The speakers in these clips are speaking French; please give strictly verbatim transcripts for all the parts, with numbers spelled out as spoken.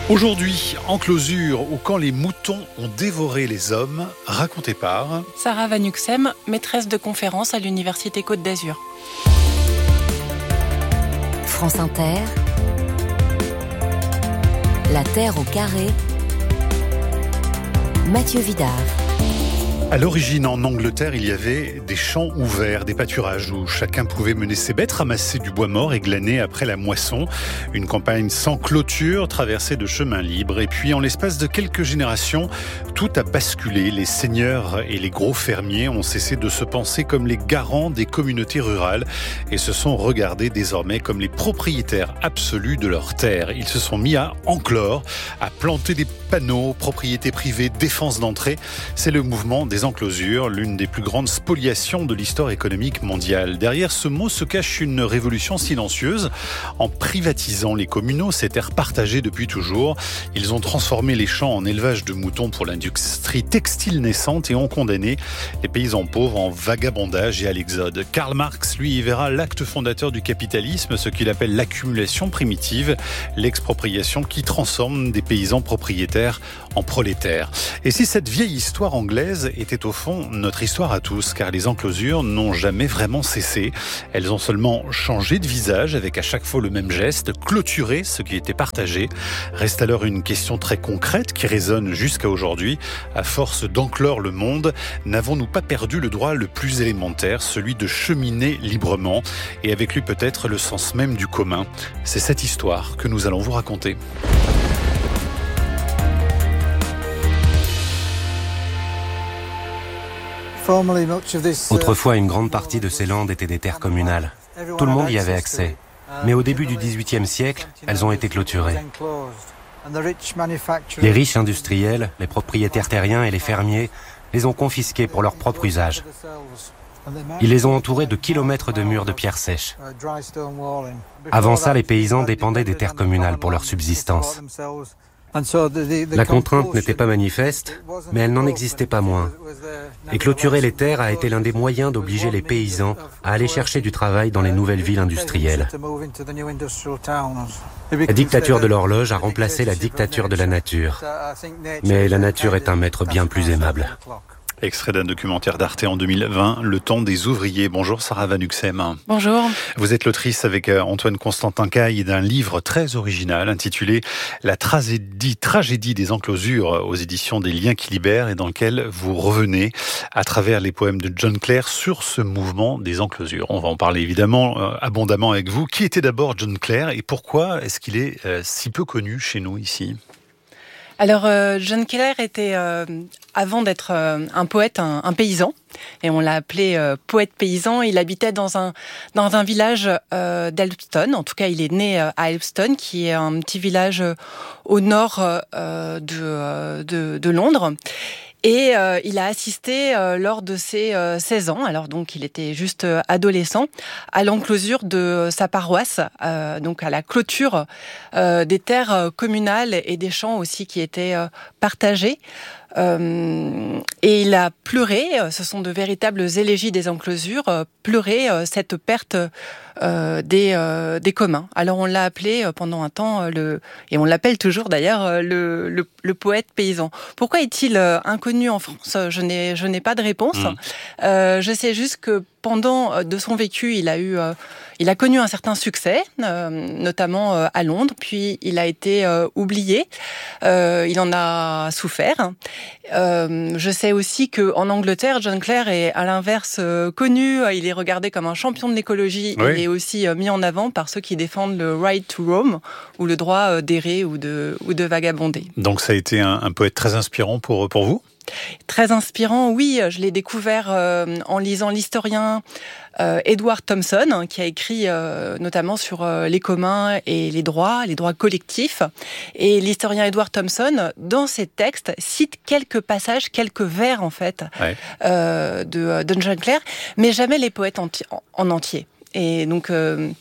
Aujourd'hui, Enclosure ou quand les moutons ont dévoré les hommes, raconté par Sarah Van Uxem, maîtresse de conférence à l'Université Côte d'Azur. France Inter, La Terre au carré, Mathieu Vidard. À l'origine, en Angleterre, il y avait des champs ouverts, des pâturages où chacun pouvait mener ses bêtes, ramasser du bois mort et glaner après la moisson. Une campagne sans clôture, traversée de chemins libres. Et puis, en l'espace de quelques générations, tout a basculé. Les seigneurs et les gros fermiers ont cessé de se penser comme les garants des communautés rurales et se sont regardés désormais comme les propriétaires absolus de leurs terres. Ils se sont mis à enclore, à planter des panneaux, propriété privée, défense d'entrée. C'est le mouvement des enclosures, l'une des plus grandes spoliations de l'histoire économique mondiale. Derrière ce mot se cache une révolution silencieuse. En privatisant les communaux, ces terres partagées depuis toujours, ils ont transformé les champs en élevage de moutons pour l'industrie textile naissante et ont condamné les paysans pauvres en vagabondage et à l'exode. Karl Marx, lui, y verra l'acte fondateur du capitalisme, ce qu'il appelle l'accumulation primitive, l'expropriation qui transforme des paysans propriétaires en prolétaires. Et si cette vieille histoire anglaise était au fond notre histoire à tous, car les enclosures n'ont jamais vraiment cessé. Elles ont seulement changé de visage avec à chaque fois le même geste, clôturer ce qui était partagé. Reste alors une question très concrète qui résonne jusqu'à aujourd'hui. À force d'enclore le monde, n'avons-nous pas perdu le droit le plus élémentaire, celui de cheminer librement et avec lui peut-être le sens même du commun? C'est cette histoire que nous allons vous raconter. Autrefois, une grande partie de ces landes étaient des terres communales. Tout le monde y avait accès. Mais au début du dix-huitième siècle, elles ont été clôturées. Les riches industriels, les propriétaires terriens et les fermiers les ont confisquées pour leur propre usage. Ils les ont entourées de kilomètres de murs de pierre sèche. Avant ça, les paysans dépendaient des terres communales pour leur subsistance. La contrainte n'était pas manifeste, mais elle n'en existait pas moins. Et clôturer les terres a été l'un des moyens d'obliger les paysans à aller chercher du travail dans les nouvelles villes industrielles. La dictature de l'horloge a remplacé la dictature de la nature. Mais la nature est un maître bien plus aimable. Extrait d'un documentaire d'Arte en deux mille vingt, Le temps des ouvriers. Bonjour Sarah Van Uxem. Bonjour. Vous êtes l'autrice avec Antoine Constantin-Caille d'un livre très original intitulé La tragédie, tragédie des enclosures aux éditions des Liens qui libèrent et dans lequel vous revenez à travers les poèmes de John Clare sur ce mouvement des enclosures. On va en parler évidemment euh, abondamment avec vous. Qui était d'abord John Clare et pourquoi est-ce qu'il est euh, si peu connu chez nous ici ? Alors, euh, John Clare était, euh, avant d'être euh, un poète, un, un paysan, et on l'a appelé euh, poète paysan. Il habitait dans un dans un village euh, d'Elpston. En tout cas, il est né euh, à Elpston, qui est un petit village euh, au nord euh, de, euh, de de Londres. Et euh, il a assisté euh, lors de ses euh, seize ans, alors donc il était juste euh, adolescent, à l'enclosure de sa paroisse, euh, donc à la clôture euh, des terres communales et des champs aussi qui étaient euh, partagés. Euh, et il a pleuré, ce sont de véritables élégies des enclosures, euh, pleuré euh, cette perte euh, des, euh, des communs. Alors on l'a appelé euh, pendant un temps, euh, le, et on l'appelle toujours d'ailleurs, euh, le, le, le poète paysan. Pourquoi est-il euh, inconnu en France ? Je n'ai, je n'ai pas de réponse. Mmh. Euh, je sais juste que pendant de son vécu, il a eu, euh, il a connu un certain succès, euh, notamment euh, à Londres. Puis il a été euh, oublié. Euh, il en a souffert. Euh, je sais aussi que en Angleterre, John Clare est à l'inverse euh, connu. Il est regardé comme un champion de l'écologie. Oui. Il est aussi euh, mis en avant par ceux qui défendent le right to roam ou le droit euh, d'errer ou de ou de vagabonder. Donc ça a été un, un poète très inspirant pour pour vous. Très inspirant, oui. Je l'ai découvert euh, en lisant l'historien euh, Edward Thompson, qui a écrit euh, notamment sur euh, les communs et les droits, les droits collectifs. Et l'historien Edward Thompson, dans ses textes, cite quelques passages, quelques vers en fait, ouais. euh, de, de John Clare, mais jamais les poètes en, en entier. Et donc... Euh,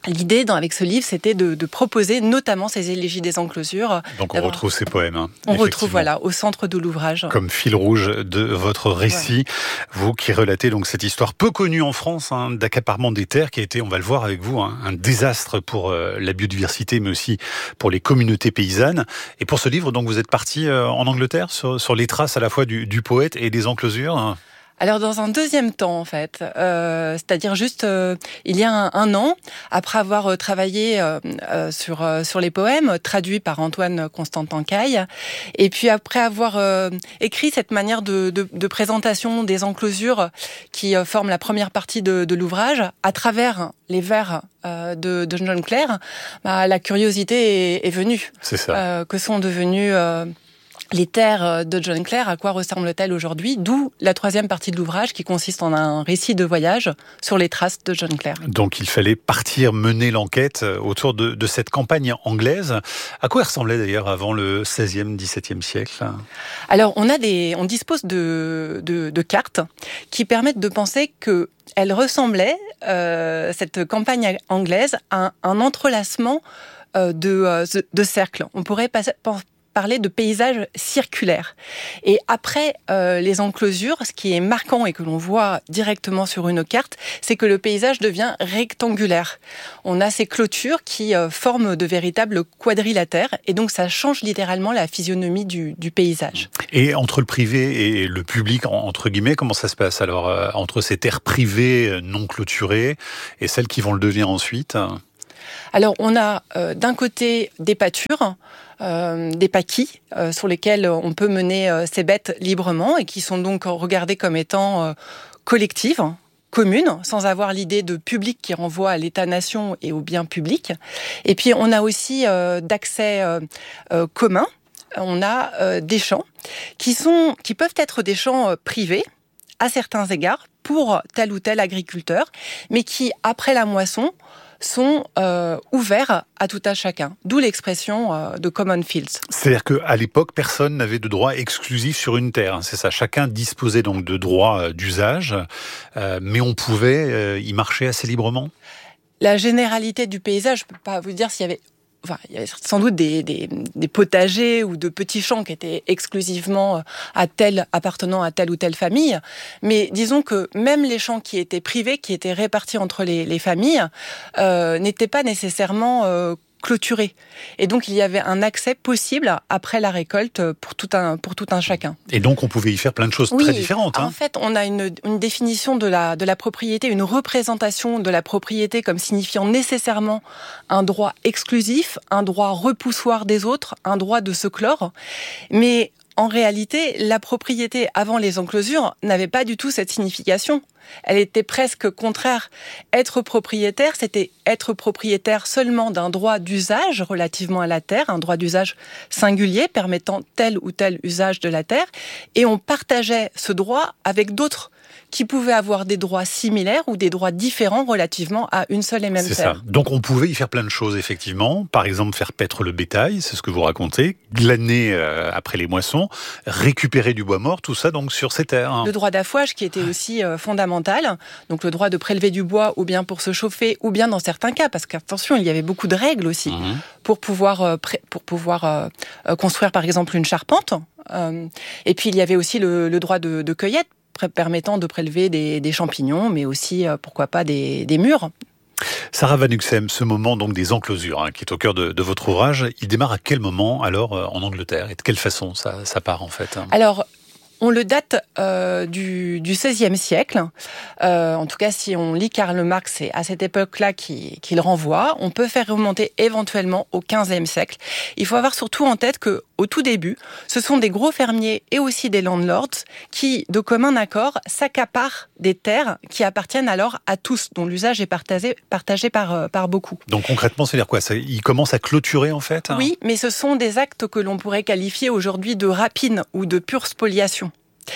L'idée dans, avec ce livre, c'était de, de proposer notamment ces élégies des enclosures. Donc on retrouve ces poèmes. Hein, on retrouve voilà au centre de l'ouvrage. Comme fil rouge de votre récit, ouais. Vous qui relatez donc cette histoire peu connue en France hein, d'accaparement des terres qui a été, on va le voir avec vous, hein, un désastre pour euh, la biodiversité, mais aussi pour les communautés paysannes. Et pour ce livre, donc vous êtes parti euh, en Angleterre sur, sur les traces à la fois du, du poète et des enclosures. Hein. Alors dans un deuxième temps en fait, euh, c'est-à-dire juste euh, il y a un, un an, après avoir euh, travaillé euh, euh, sur euh, sur les poèmes traduits par Antoine Constantin-Caille, et puis après avoir euh, écrit cette manière de, de, de présentation des enclosures qui euh, forment la première partie de, de l'ouvrage, à travers les vers euh, de, de John Clare, bah, la curiosité est, est venue. C'est ça. Euh, que sont devenus euh, les terres de John Clare, à quoi ressemblent-elles aujourd'hui? D'où la troisième partie de l'ouvrage qui consiste en un récit de voyage sur les traces de John Clare. Donc il fallait partir mener l'enquête autour de, de cette campagne anglaise. À quoi elle ressemblait d'ailleurs avant le seizième, dix-septième siècle? Alors on a des, on dispose de, de, de cartes qui permettent de penser que elle ressemblait, euh, cette campagne anglaise, à un, un entrelacement euh, de, euh, de cercles. On pourrait passer, parler de paysages circulaires. Et après euh, les enclosures, ce qui est marquant et que l'on voit directement sur une carte, c'est que le paysage devient rectangulaire. On a ces clôtures qui euh, forment de véritables quadrilatères, et donc ça change littéralement la physionomie du, du paysage. Et entre le privé et le public, entre guillemets, comment ça se passe alors euh, entre ces terres privées non clôturées et celles qui vont le devenir ensuite? Alors on a euh, d'un côté des pâtures, Euh, des paquis euh, sur lesquels on peut mener euh, ces bêtes librement et qui sont donc regardées comme étant euh, collectives, communes, sans avoir l'idée de public qui renvoie à l'État-nation et au bien public. Et puis on a aussi euh, d'accès euh, euh, commun, on a euh, des champs qui, sont, qui peuvent être des champs euh, privés à certains égards pour tel ou tel agriculteur, mais qui, après la moisson, sont euh, ouverts à tout à chacun. D'où l'expression euh, de common fields. C'est-à-dire qu'à l'époque, personne n'avait de droit exclusif sur une terre. C'est ça. Chacun disposait donc de droits d'usage, euh, mais on pouvait euh, y marcher assez librement. La généralité du paysage, je ne peux pas vous dire s'il y avait... Enfin, il y avait sans doute des, des, des potagers ou de petits champs qui étaient exclusivement à tel, appartenant à telle ou telle famille. Mais disons que même les champs qui étaient privés, qui étaient répartis entre les, les familles, euh, n'étaient pas nécessairement euh, clôturés. Et donc, il y avait un accès possible après la récolte pour tout un, pour tout un chacun. Et donc, on pouvait y faire plein de choses oui, très différentes. Hein. En fait, on a une, une définition de la, de la propriété, une représentation de la propriété comme signifiant nécessairement un droit exclusif, un droit repoussoir des autres, un droit de se clore. Mais en réalité, la propriété avant les enclosures n'avait pas du tout cette signification. Elle était presque contraire. Être propriétaire, c'était être propriétaire seulement d'un droit d'usage relativement à la terre, un droit d'usage singulier permettant tel ou tel usage de la terre, et on partageait ce droit avec d'autres qui pouvaient avoir des droits similaires ou des droits différents relativement à une seule et même c'est terre. Ça. Donc on pouvait y faire plein de choses, effectivement. Par exemple, faire paître le bétail, c'est ce que vous racontez, glaner euh, après les moissons, récupérer du bois mort, tout ça donc sur ces terres. Hein. Le droit d'affouage qui était aussi euh, fondamental, donc le droit de prélever du bois ou bien pour se chauffer ou bien dans certains cas, parce qu'attention, il y avait beaucoup de règles aussi, mmh. pour pouvoir, euh, pré- pour pouvoir euh, euh, construire par exemple une charpente. Euh, et puis il y avait aussi le, le droit de, de cueillette, permettant de prélever des, des champignons, mais aussi, euh, pourquoi pas, des, des mûres. Sarah Van Uxem, ce moment donc des enclosures, hein, qui est au cœur de, de votre ouvrage, il démarre à quel moment alors euh, en Angleterre et de quelle façon ça, ça part en fait? Alors, on le date euh, du, du seizième siècle. Euh, en tout cas, si on lit Karl Marx, c'est à cette époque-là qu'il, qu'il renvoie. On peut faire remonter éventuellement au quinzième siècle. Il faut avoir surtout en tête que, au tout début, ce sont des gros fermiers et aussi des landlords qui, de commun accord, s'accaparent des terres qui appartiennent alors à tous, dont l'usage est partagé, partagé par, par beaucoup. Donc concrètement, c'est-à-dire quoi? Ça, ils commencent à clôturer en fait? Hein? Oui, mais ce sont des actes que l'on pourrait qualifier aujourd'hui de rapine ou de pure spoliation.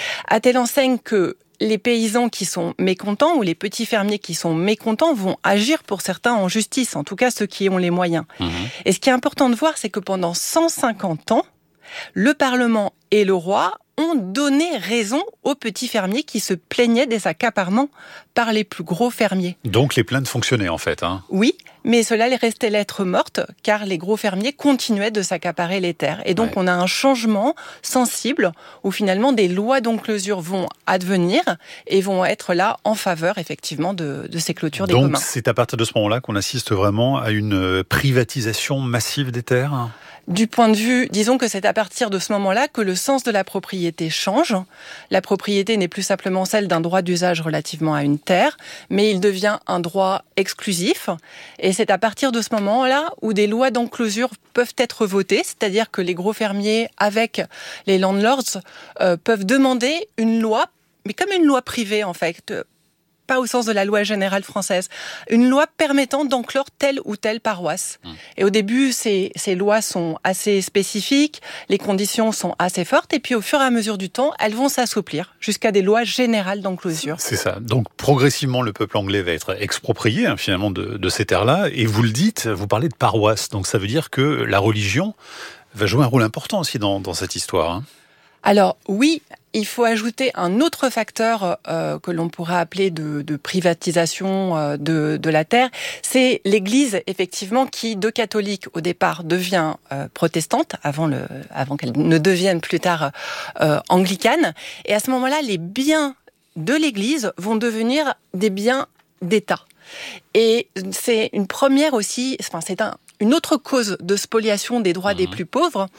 À telle enseigne que les paysans qui sont mécontents ou les petits fermiers qui sont mécontents vont agir pour certains en justice, en tout cas ceux qui ont les moyens. Mmh. Et ce qui est important de voir, c'est que pendant cent cinquante ans, le Parlement et le roi ont donné raison aux petits fermiers qui se plaignaient des accaparements par les plus gros fermiers. Donc les plaintes fonctionnaient en fait. Hein. Oui, mais cela restait lettre morte, car les gros fermiers continuaient de s'accaparer les terres. Et donc ouais. on a un changement sensible où finalement des lois d'enclosure vont advenir et vont être là en faveur effectivement de, de ces clôtures des donc, communs. Donc c'est à partir de ce moment-là qu'on assiste vraiment à une privatisation massive des terres ? Du point de vue, disons que c'est à partir de ce moment-là que le sens de la propriété change. La propriété n'est plus simplement celle d'un droit d'usage relativement à une terre, mais il devient un droit exclusif. Et c'est à partir de ce moment-là où des lois d'enclosure peuvent être votées, c'est-à-dire que les gros fermiers, avec les landlords, euh, peuvent demander une loi, mais comme une loi privée en fait, pas au sens de la loi générale française, une loi permettant d'enclore telle ou telle paroisse. Mmh. Et au début, ces, ces lois sont assez spécifiques, les conditions sont assez fortes, et puis au fur et à mesure du temps, elles vont s'assouplir jusqu'à des lois générales d'enclosure. C'est ça. Donc progressivement, le peuple anglais va être exproprié hein, finalement de, de ces terres-là, et vous le dites, vous parlez de paroisse, donc ça veut dire que la religion va jouer un rôle important aussi dans, dans cette histoire. Hein. Alors oui, il faut ajouter un autre facteur euh, que l'on pourrait appeler de, de privatisation euh, de, de la terre, c'est l'Église effectivement qui, de catholique au départ, devient euh, protestante avant, le, avant qu'elle ne devienne plus tard euh, anglicane. Et à ce moment-là, les biens de l'Église vont devenir des biens d'État. Et c'est une première aussi, enfin c'est un Une autre cause de spoliation des droits mmh. des plus pauvres,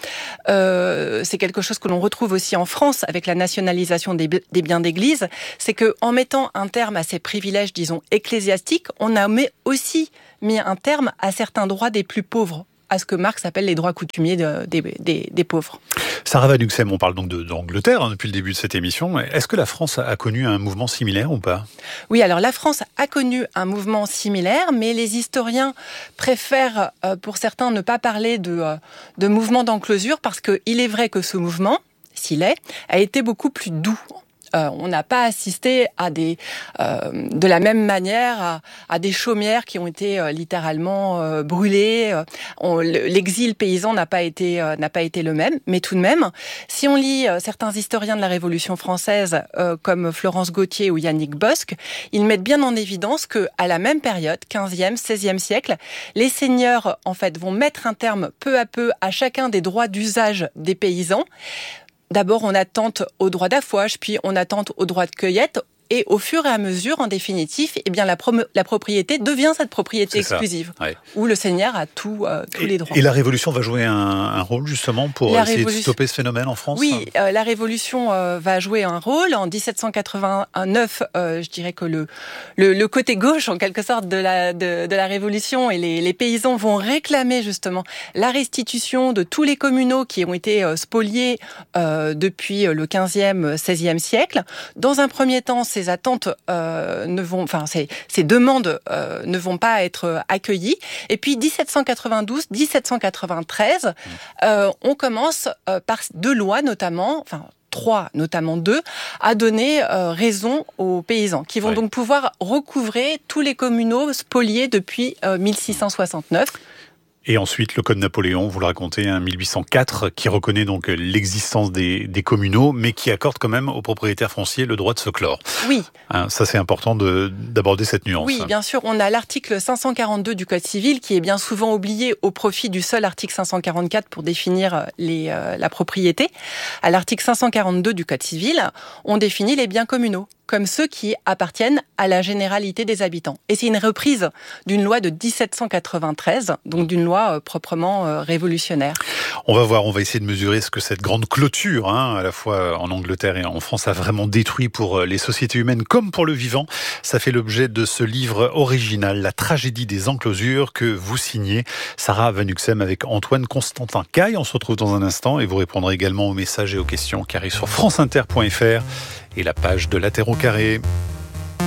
euh, c'est quelque chose que l'on retrouve aussi en France avec la nationalisation des, des biens d'église, c'est qu'en mettant un terme à ces privilèges, disons, ecclésiastiques, on a aussi mis un terme à certains droits des plus pauvres, à ce que Marx appelle les droits coutumiers de, des, des, des pauvres. Sarah Van Huxem, on parle donc de, d'Angleterre hein, depuis le début de cette émission. Est-ce que la France a connu un mouvement similaire ou pas ? Oui, alors la France a connu un mouvement similaire, mais les historiens préfèrent, euh, pour certains, ne pas parler de, euh, de mouvement d'enclosure, parce qu'il est vrai que ce mouvement, s'il est, a été beaucoup plus doux. Euh, on n'a pas assisté à des, euh, de la même manière à, à des chaumières qui ont été euh, littéralement euh, brûlées. Euh, on, l'exil paysan n'a pas été euh, n'a pas été le même, mais tout de même, si on lit euh, certains historiens de la Révolution française euh, comme Florence Gauthier ou Yannick Bosc, ils mettent bien en évidence que à la même période, quinzième, seizième siècle, les seigneurs en fait vont mettre un terme peu à peu à chacun des droits d'usage des paysans. D'abord, on attente au droit d'affouage, puis on attente au droit de cueillette. Et au fur et à mesure, en définitif, eh bien la, pro- la propriété devient cette propriété C'est exclusive, ouais. où le seigneur a tout, euh, tous et, les droits. Et la Révolution va jouer un, un rôle justement pour la essayer révolution... de stopper ce phénomène en France ? Oui, euh, la Révolution euh, va jouer un rôle. En dix-sept cent quatre-vingt-neuf, euh, je dirais que le, le, le côté gauche, en quelque sorte, de la, de, de la Révolution et les, les paysans vont réclamer justement la restitution de tous les communaux qui ont été euh, spoliés euh, depuis le quinzième, seizième siècle. Dans un premier temps, c'est ces attentes euh, ne vont, enfin ces, ces demandes euh, ne vont pas être accueillies. Et puis dix-sept cent quatre-vingt-douze, dix-sept cent quatre-vingt-treize, mmh. euh, on commence euh, par deux lois notamment, enfin trois, notamment deux, à donner euh, raison aux paysans, qui vont ouais. donc pouvoir recouvrer tous les communaux spoliés depuis euh, mille six cent soixante-neuf. Et ensuite, le Code Napoléon, vous le racontez, hein, mille huit cent quatre, qui reconnaît donc l'existence des, des communaux, mais qui accorde quand même aux propriétaires fonciers le droit de se clore. Oui. Hein, ça, c'est important de, d'aborder cette nuance. Oui, bien sûr. On a l'article cinq cent quarante-deux du Code civil, qui est bien souvent oublié au profit du seul article cinq cent quarante-quatre pour définir les, euh, la propriété. À l'article cinq cent quarante-deux du Code civil, on définit les biens communaux comme ceux qui appartiennent à la généralité des habitants. Et c'est une reprise d'une loi de dix-sept cent quatre-vingt-treize, donc d'une loi euh, proprement euh, révolutionnaire. On va voir, on va essayer de mesurer ce que cette grande clôture, hein, à la fois en Angleterre et en France, a vraiment détruit pour les sociétés humaines comme pour le vivant. Ça fait l'objet de ce livre original, La tragédie des enclosures, que vous signez, Sarah Van Huxem, avec Antoine Constantin-Caille. On se retrouve dans un instant et vous répondrez également aux messages et aux questions qui arrivent sur franceinter point fr et la page de La Terre au carré.